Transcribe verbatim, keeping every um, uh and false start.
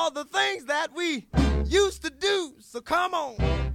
all the things that we used to do. So come on.